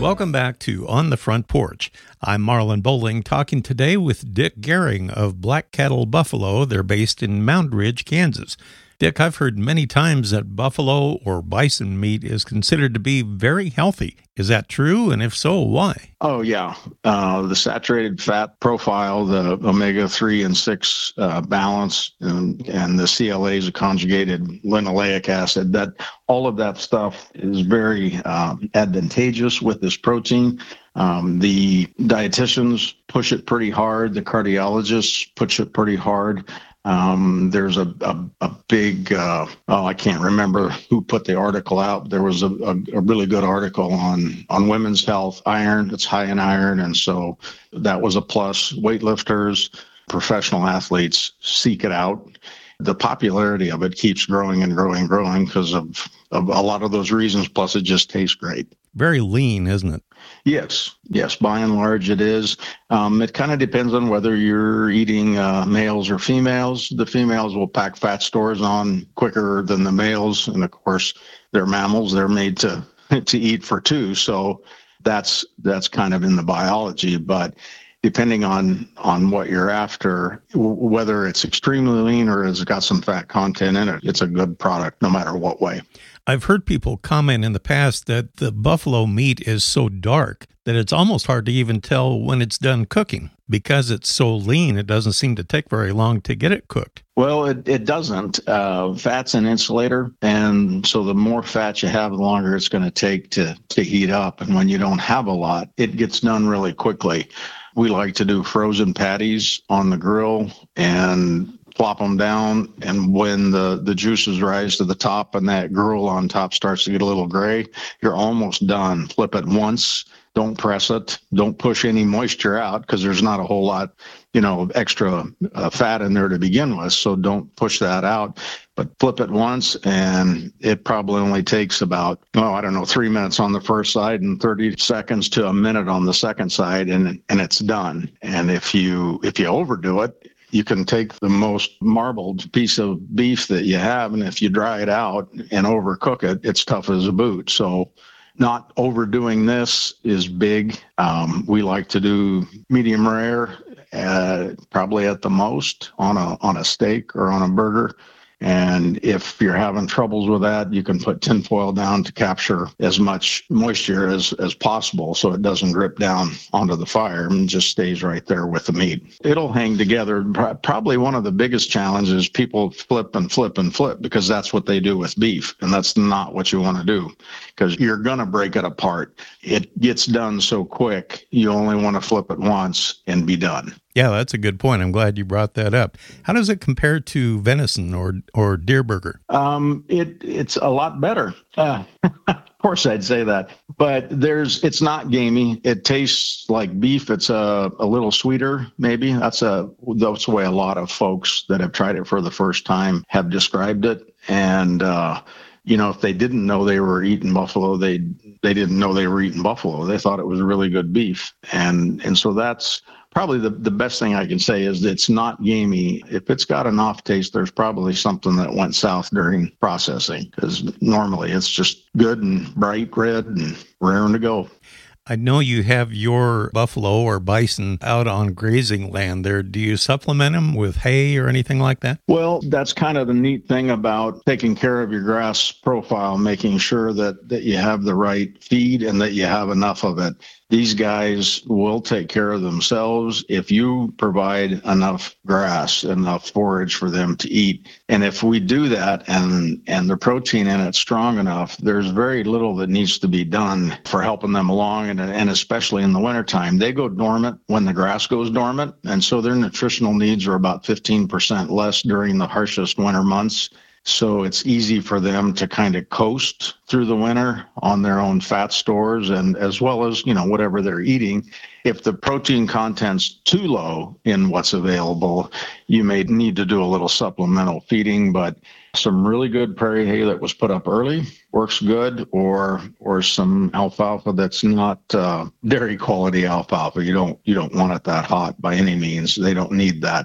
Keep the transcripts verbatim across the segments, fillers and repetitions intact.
Welcome back to On the Front Porch. I'm Marlon Bowling, talking today with Dick Gehring of Black Cattle Buffalo. They're based in Mound Ridge, Kansas. Dick, I've heard many times that buffalo or bison meat is considered to be very healthy. Is that true? And if so, why? Oh, yeah. Uh, the saturated fat profile, the omega three and six uh, balance, and, and the C L As, a conjugated linoleic acid, that all of that stuff is very uh, advantageous with this protein. Um, the dietitians push it pretty hard. The cardiologists push it pretty hard. Um, there's a, a, a big, uh, oh, I can't remember who put the article out. There was a, a, a really good article on, on women's health, iron. It's high in iron. And so that was a plus. Weightlifters, professional athletes seek it out. The popularity of it keeps growing and growing and growing because of, of a lot of those reasons. Plus, it just tastes great. Very lean, isn't it? Yes. Yes. By and large, it is. Um, it kind of depends on whether you're eating uh, males or females. The females will pack fat stores on quicker than the males. And of course, they're mammals. They're made to, to eat for two. So that's, that's kind of in the biology. But depending on, on what you're after, w- whether it's extremely lean or it's got some fat content in it, it's a good product no matter what way. I've heard people comment in the past that the buffalo meat is so dark that it's almost hard to even tell when it's done cooking. Because it's so lean, it doesn't seem to take very long to get it cooked. Well, it, it doesn't. Uh, fat's an insulator, and so the more fat you have, the longer it's going to take to to heat up. And when you don't have a lot, it gets done really quickly. We like to do frozen patties on the grill and plop them down, and when the, the juices rise to the top and that gruel on top starts to get a little gray, you're almost done. Flip it once. Don't press it. Don't push any moisture out because there's not a whole lot, you know, extra uh, fat in there to begin with. So don't push that out, but flip it once, and it probably only takes about, oh, I don't know, three minutes on the first side and thirty seconds to a minute on the second side, and and it's done. And if you if you overdo it, you can take the most marbled piece of beef that you have, and if you dry it out and overcook it, it's tough as a boot. So not overdoing this is big. Um, we like to do medium rare, uh, probably at the most on a on a steak or on a burger. And if you're having troubles with that, you can put tinfoil down to capture as much moisture as, as possible so it doesn't drip down onto the fire and just stays right there with the meat. It'll hang together. Probably one of the biggest challenges, people flip and flip and flip because that's what they do with beef. And that's not what you want to do because you're going to break it apart. It gets done so quick, you only want to flip it once and be done. Yeah, that's a good point. I'm glad you brought that up. How does it compare to venison or or deer burger? Um, it it's a lot better. Uh, of course, I'd say that, but there's it's not gamey. It tastes like beef. It's a a little sweeter, maybe. That's a that's the way a lot of folks that have tried it for the first time have described it. And uh, you know, if they didn't know they were eating buffalo, they they didn't know they were eating buffalo. They thought it was really good beef, and and so that's probably the, the best thing I can say is that it's not gamey. If it's got an off taste, there's probably something that went south during processing because normally it's just good and bright red and raring to go. I know you have your buffalo or bison out on grazing land there. Do you supplement them with hay or anything like that? Well, that's kind of the neat thing about taking care of your grass profile, making sure that, that you have the right feed and that you have enough of it. These guys will take care of themselves if you provide enough grass, enough forage for them to eat. And if we do that and and the protein in it's strong enough, there's very little that needs to be done for helping them along. And, and especially in the wintertime, they go dormant when the grass goes dormant. And so their nutritional needs are about fifteen percent less during the harshest winter months. So it's easy for them to kind of coast through the winter on their own fat stores and as well as, you know, whatever they're eating. If the protein content's too low in what's available, you may need to do a little supplemental feeding, but some really good prairie hay that was put up early works good, or or some alfalfa that's not uh, dairy quality alfalfa. You don't you don't want it that hot by any means. They don't need that.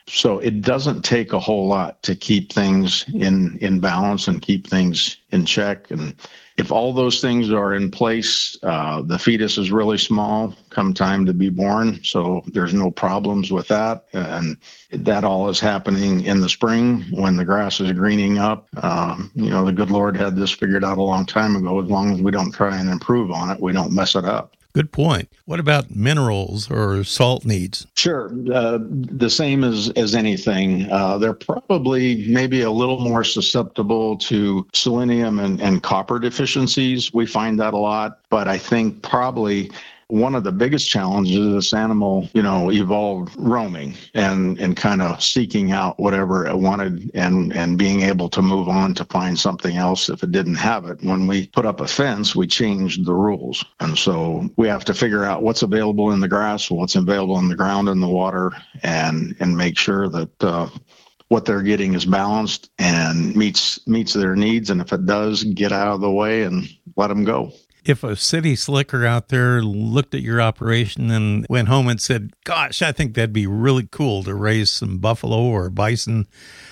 So it doesn't take a whole lot to keep things in, in balance and keep things in check. And if all those things are in place, uh, the fetus is really small come time to be born. So there's no problems with that. And that all is happening in the spring when the grass is greening up. Um, you know, the good Lord had this figured out a long time ago. As long as we don't try and improve on it, we don't mess it up. Good point. What about minerals or salt needs? Sure. Uh, the same as, as anything. Uh, they're probably maybe a little more susceptible to selenium and, and copper deficiencies. We find that a lot, but I think probably one of the biggest challenges is this animal, you know, evolved roaming and, and kind of seeking out whatever it wanted and, and being able to move on to find something else if it didn't have it. When we put up a fence, we changed the rules. And so we have to figure out what's available in the grass, what's available in the ground and the water, and, and make sure that uh, what they're getting is balanced and meets meets their needs. And if it does, get out of the way and let them go. If a city slicker out there looked at your operation and went home and said, gosh, I think that'd be really cool to raise some buffalo or bison,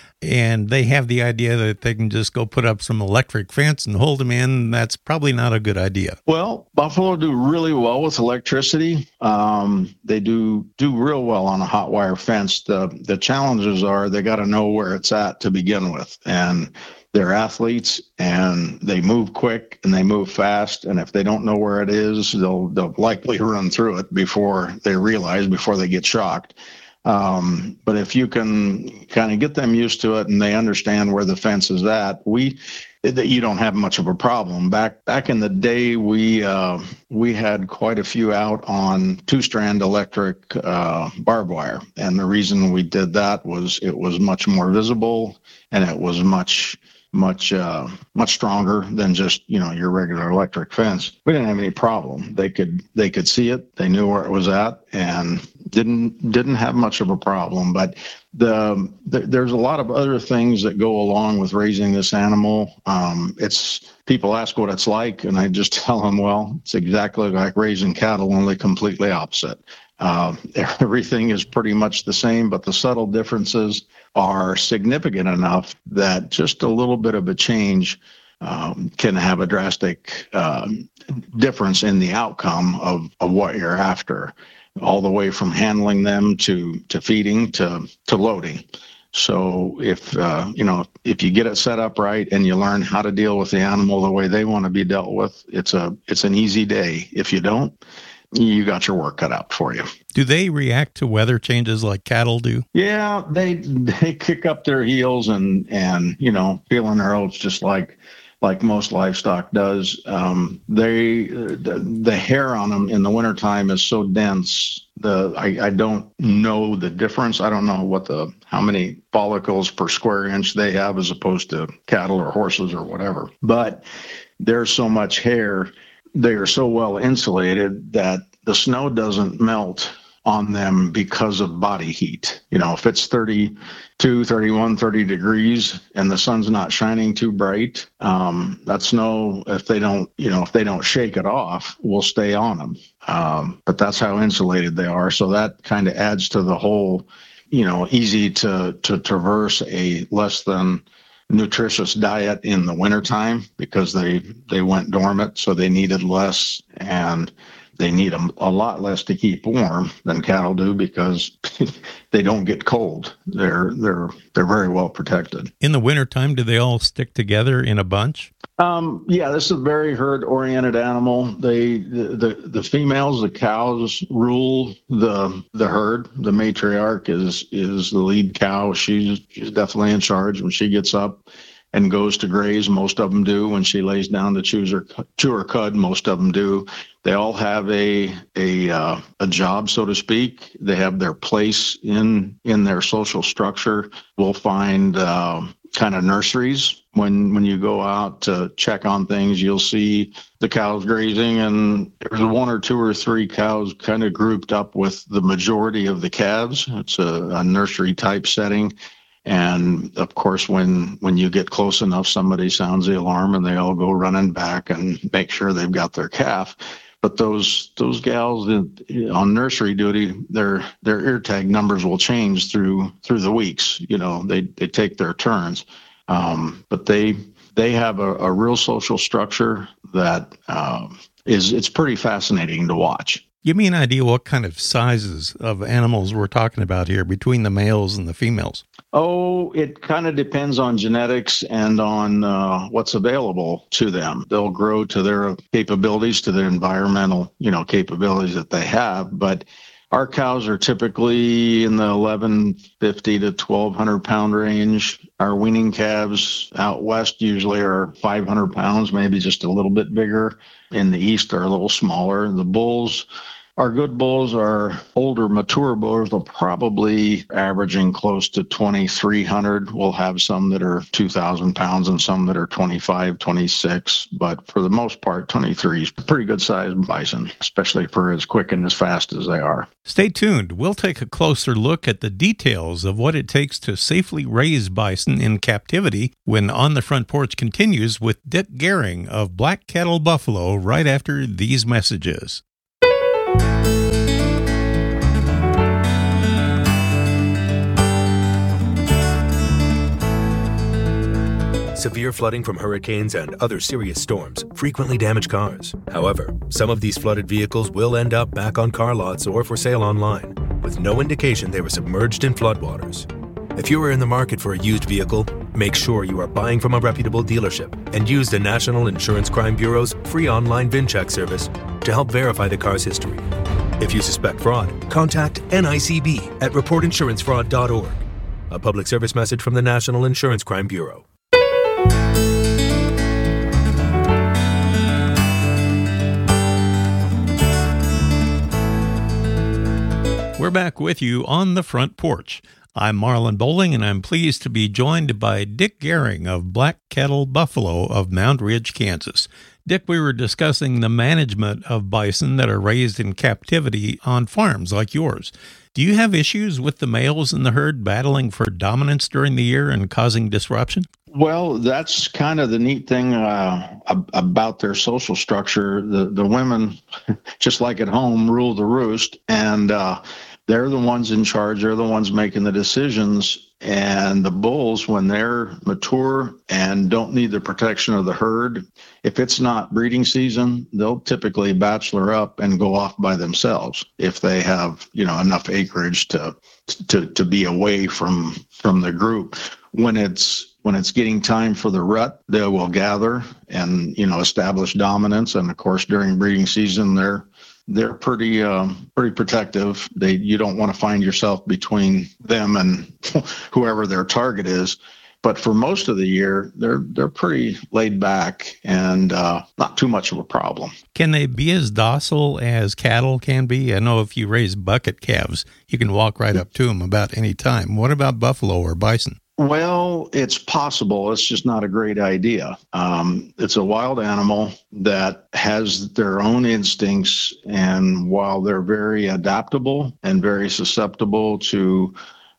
and they have the idea that they can just go put up some electric fence and hold them in, that's probably not a good idea. Well, buffalo do really well with electricity. Um, they do do real well on a hot wire fence. The, the challenges are they got to know where it's at to begin with. And they're athletes and they move quick and they move fast. And if they don't know where it is, they'll they'll likely run through it before they realize, before they get shocked. Um, but if you can kind of get them used to it and they understand where the fence is at, we that you don't have much of a problem. Back back in the day, we uh, we had quite a few out on two-strand electric uh, barbed wire, and the reason we did that was it was much more visible and it was much much uh, much stronger than just, you know, your regular electric fence. We didn't have any problem. They could they could see it. They knew where it was at and didn't didn't have much of a problem. But the, the there's a lot of other things that go along with raising this animal. Um, it's people ask what it's like, and I just tell them, well, it's exactly like raising cattle, only completely opposite. Uh, everything is pretty much the same, but the subtle differences are significant enough that just a little bit of a change um, can have a drastic uh, difference in the outcome of, of what you're after, all the way from handling them to, to feeding to, to loading. So if, uh, you know, if you get it set up right and you learn how to deal with the animal the way they want to be dealt with, it's a it's an easy day. If you don't, you got your work cut out for you. Do they react to weather changes like cattle do? Yeah, they they kick up their heels and, and you know, feeling their oats just like like most livestock does. Um, they the, the hair on them in the wintertime is so dense. The I, I don't know the difference. I don't know what the how many follicles per square inch they have as opposed to cattle or horses or whatever. But there's so much hair. They are so well insulated that the snow doesn't melt on them because of body heat. You know, if it's thirty-two, thirty-one, thirty degrees and the sun's not shining too bright, um, that snow, if they don't, you know, if they don't shake it off, will stay on them. Um, but that's how insulated they are. So that kind of adds to the whole, you know, easy to, to traverse a less than nutritious diet in the wintertime because they, they went dormant, so they needed less, and they need a, a lot less to keep warm than cattle do because they don't get cold. They're they're they're very well protected. In the wintertime, do they all stick together in a bunch? Um, yeah, this is a very herd-oriented animal. They the, the the females, the cows, rule the the herd. The matriarch is is the lead cow. She's she's definitely in charge when she gets up and goes to graze. Most of them do. When she lays down to choose her chew her cud, most of them do. They all have a a uh, a job, so to speak. They have their place in in their social structure. We'll find uh, kind of nurseries. When when you go out to check on things, you'll see the cows grazing, and there's one or two or three cows kind of grouped up with the majority of the calves. It's a, a nursery type setting. And of course, when when you get close enough, somebody sounds the alarm and they all go running back and make sure they've got their calf. But those those gals in, on nursery duty, their their ear tag numbers will change through through the weeks. You know, they they take their turns, um, but they they have a, a real social structure that um, is it's pretty fascinating to watch. Give me an idea what kind of sizes of animals we're talking about here between the males and the females. Oh, it kind of depends on genetics and on uh, what's available to them. They'll grow to their capabilities, to their environmental, you know, capabilities that they have. But our cows are typically in the eleven fifty to twelve hundred pound range. Our weaning calves out west usually are five hundred pounds, maybe just a little bit bigger. In the east, are a little smaller. The bulls, our good bulls, are older, mature bulls. They're probably averaging close to twenty-three hundred. We'll have some that are two thousand pounds and some that are twenty-five, twenty-six. But for the most part, twenty-three is a pretty good sized bison, especially for as quick and as fast as they are. Stay tuned. We'll take a closer look at the details of what it takes to safely raise bison in captivity when On the Front Porch continues with Dick Gehring of Black Cattle Buffalo right after these messages. Severe flooding from hurricanes and other serious storms frequently damage cars. However, some of these flooded vehicles will end up back on car lots or for sale online, with no indication they were submerged in floodwaters. If you are in the market for a used vehicle, make sure you are buying from a reputable dealership and use the National Insurance Crime Bureau's free online VIN check service to help verify the car's history. If you suspect fraud, contact N I C B at report insurance fraud dot org. A public service message from the National Insurance Crime Bureau. We're back with you on the Front Porch. I'm Marlon Bowling, and I'm pleased to be joined by Dick Gehring of Black Cattle Buffalo of Mound Ridge, Kansas. Dick, we were discussing the management of bison that are raised in captivity on farms like yours. Do you have issues with the males in the herd battling for dominance during the year and causing disruption? Well, that's kind of the neat thing uh, about their social structure. The the women, just like at home, rule the roost, and uh, they're the ones in charge. They're the ones making the decisions. And the bulls, when they're mature and don't need the protection of the herd, if it's not breeding season, they'll typically bachelor up and go off by themselves if they have, you know, enough acreage to to to be away from from the group. When it's when it's getting time for the rut, they will gather and, you know, establish dominance. And of course, during breeding season, they're they're pretty um, pretty protective. They you don't want to find yourself between them and whoever their target is. But for most of the year, they're they're pretty laid back and uh, not too much of a problem. Can they be as docile as cattle can be? I know if you raise bucket calves, you can walk right up to them about any time. What about buffalo or bison? Well, it's possible. It's just not a great idea. Um, it's a wild animal that has their own instincts, and while they're very adaptable and very susceptible to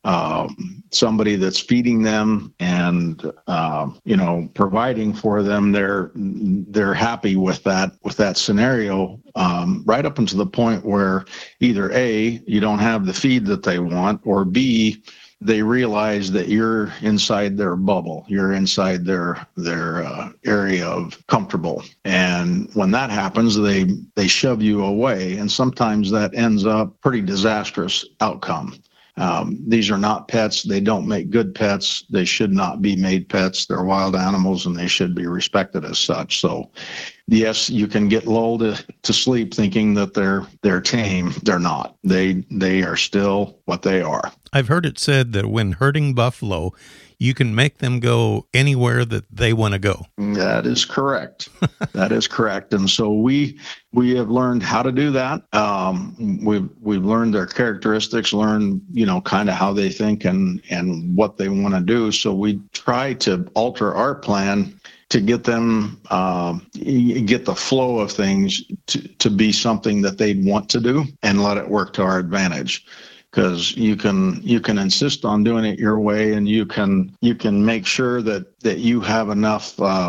um, somebody that's feeding them and uh, you know providing for them, they're they're happy with that with that scenario. Um, right up until the point where either A, you don't have the feed that they want, or B, they realize that you're inside their bubble, you're inside their their uh, area of comfortable. And when that happens, they they shove you away, and sometimes that ends up pretty disastrous outcome. Um, these are not pets. They don't make good pets. They should not be made pets. They're wild animals, and they should be respected as such. So, yes, you can get lulled to, to sleep thinking that they're they're tame. They're not. They they are still what they are. I've heard it said that when herding buffalo, you can make them go anywhere that they want to go. That is correct. That is correct. And so we we have learned how to do that. Um, we've we've learned their characteristics, learned you know kind of how they think and and what they want to do. So we try to alter our plan to get them uh, get the flow of things to, to be something that they'd want to do and let it work to our advantage. Because you can you can insist on doing it your way, and you can you can make sure that that you have enough uh,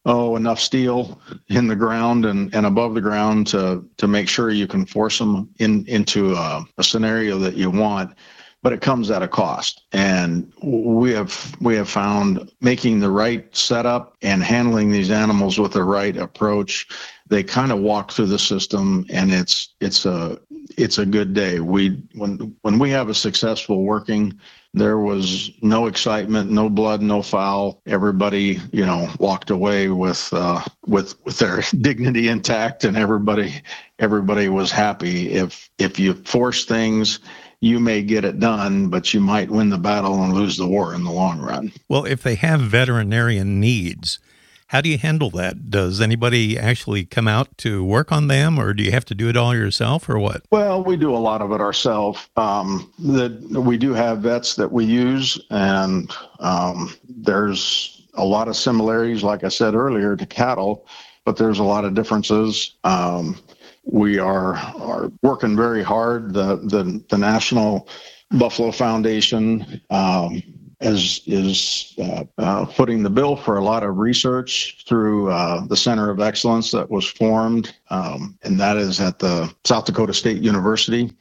oh, enough steel in the ground and, and above the ground to, to make sure you can force them in, into a, a scenario that you want. But it comes at a cost. And we have we have found making the right setup and handling these animals with the right approach, they kind of walk through the system, and it's it's a it's a good day. We when when we have a successful working, there was no excitement, no blood, no foul. Everybody, you know, walked away with uh, with with their dignity intact, and everybody everybody was happy. If if you force things, you may get it done, but you might win the battle and lose the war in the long run. Well, if they have veterinarian needs, how do you handle that? Does anybody actually come out to work on them, or do you have to do it all yourself, or what? Well, we do a lot of it ourselves. Um, the, we do have vets that we use, and um, there's a lot of similarities, like I said earlier, to cattle, but there's a lot of differences. Um, We are are working very hard. The the, the National Buffalo Foundation um, is is uh, uh, footing the bill for a lot of research through uh, the Center of Excellence that was formed, um, and that is at the South Dakota State University.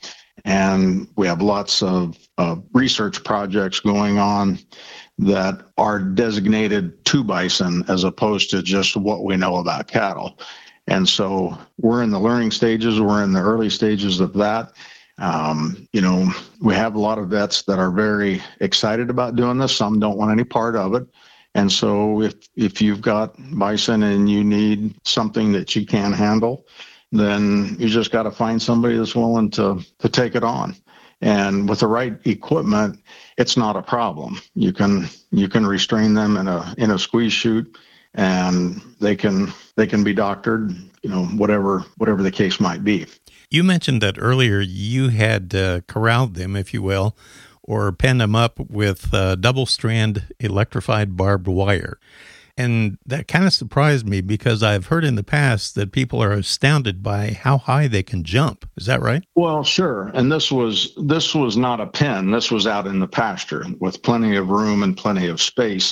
And we have lots of uh, research projects going on that are designated to bison as opposed to just what we know about cattle. And so we're in the learning stages. We're in the early stages of that. Um, you know, we have a lot of vets that are very excited about doing this. Some don't want any part of it. And so if if you've got bison and you need something that you can handle, then you just got to find somebody that's willing to to take it on. And with the right equipment, it's not a problem. You can you can restrain them in a in a squeeze chute, and they can they can be doctored, you know, whatever whatever the case might be. You mentioned that earlier you had uh, corralled them, if you will, or penned them up with uh, double-strand electrified barbed wire. And that kind of surprised me because I've heard in the past that people are astounded by how high they can jump. Is that right? Well, sure. And this was this was not a pen. This was out in the pasture with plenty of room and plenty of space.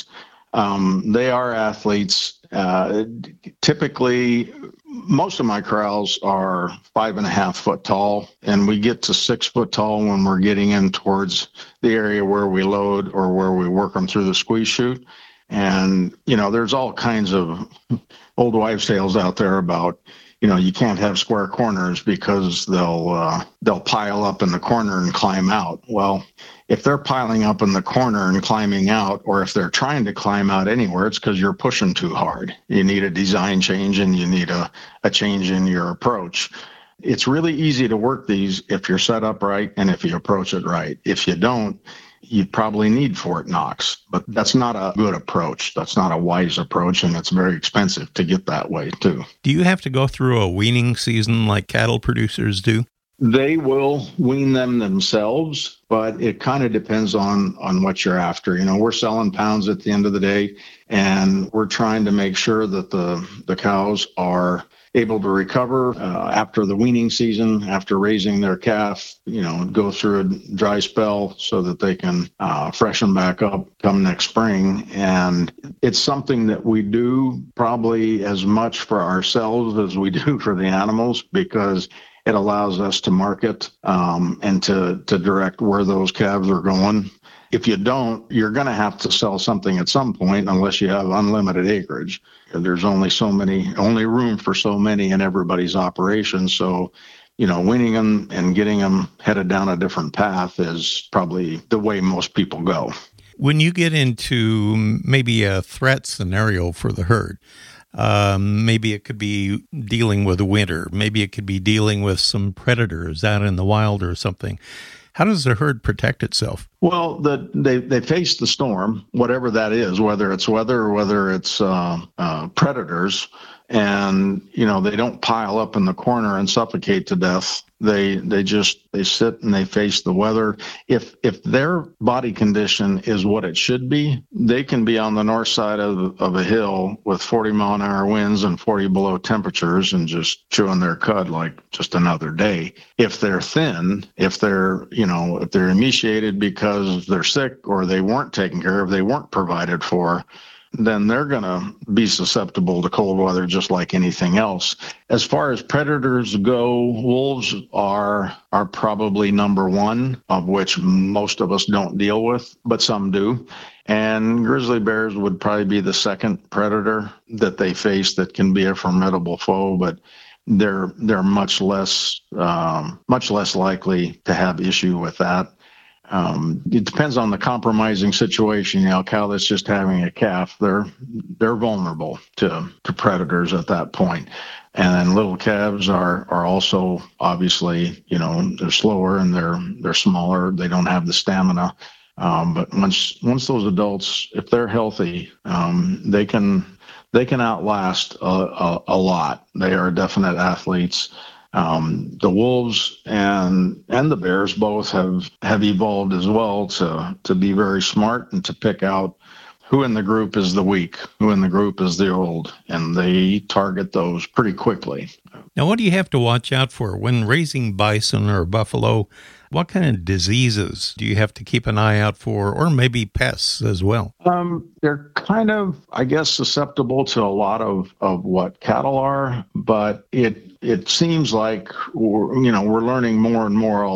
Um, they are athletes. Uh, typically, most of my corrals are five and a half foot tall, and we get to six foot tall when we're getting in towards the area where we load or where we work them through the squeeze chute. And, you know, there's all kinds of old wives' tales out there about, you know, you can't have square corners because they'll uh, they'll pile up in the corner and climb out. Well, if they're piling up in the corner and climbing out, or if they're trying to climb out anywhere, it's because you're pushing too hard. You need a design change, and you need a, a change in your approach. It's really easy to work these if you're set up right and if you approach it right. If you don't, you probably need Fort Knox, but that's not a good approach. That's not a wise approach, and it's very expensive to get that way, too. Do you have to go through a weaning season like cattle producers do? They will wean them themselves, but it kind of depends on, on what you're after. You know, we're selling pounds at the end of the day, and we're trying to make sure that the, the cows are able to recover uh, after the weaning season, after raising their calf, you know, go through a dry spell so that they can uh, freshen back up come next spring. And it's something that we do probably as much for ourselves as we do for the animals, because it allows us to market um, and to, to direct where those calves are going. If you don't, you're going to have to sell something at some point unless you have unlimited acreage. There's only so many, only room for so many in everybody's operation. So, you know, winning them and getting them headed down a different path is probably the way most people go. When you get into maybe a threat scenario for the herd, um, maybe it could be dealing with winter, maybe it could be dealing with some predators out in the wild or something. How does the herd protect itself? Well, the, they, they face the storm, whatever that is, whether it's weather or whether it's uh, uh, predators. And, you know, they don't pile up in the corner and suffocate to death. They they just they sit and they face the weather. If if their body condition is what it should be, they can be on the north side of of a hill with forty mile an hour winds and forty below temperatures and just chewing their cud like just another day. If they're thin, if they're you know if they're emaciated because they're sick or they weren't taken care of, they weren't provided for, then they're going to be susceptible to cold weather just like anything else. As far as predators go, wolves are are probably number one, of which most of us don't deal with, but some do. And grizzly bears would probably be the second predator that they face that can be a formidable foe, but they're they're much less um, much less likely to have issue with that. Um, it depends on the compromising situation. You know, a cow that's just having a calf, they're they're vulnerable to, to predators at that point. And then little calves are are also obviously, you know, they're slower and they're they're smaller. They don't have the stamina. Um, but once once those adults, if they're healthy, um, they can they can outlast a, a, a lot. They are definite athletes. Um, the wolves and and the bears both have, have evolved as well to to be very smart and to pick out who in the group is the weak, who in the group is the old, and they target those pretty quickly. Now, what do you have to watch out for when raising bison or buffalo? What kind of diseases do you have to keep an eye out for, or maybe pests as well? Um, they're kind of, I guess, susceptible to a lot of, of what cattle are, but it it seems like we're, you know we're learning more and more all